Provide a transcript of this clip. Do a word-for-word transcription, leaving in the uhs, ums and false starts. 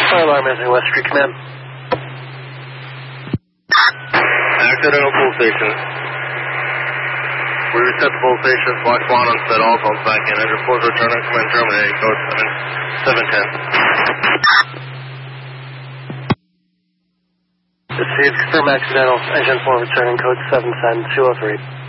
Fire alarm is in West Street Command. Accidental pull stations. We reset the pull stations, block one on set all phones back in. Engine four return on command terminating code seven ten. Received, confirm accidental, engine four returning code seven ten two oh three.